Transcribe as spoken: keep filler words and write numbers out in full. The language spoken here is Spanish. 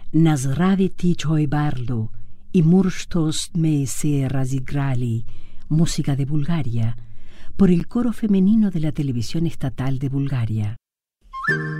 Nazraviti Choi Bardo y Murstos me se Razigrali, música de Bulgaria, por el coro femenino de la televisión estatal de Bulgaria.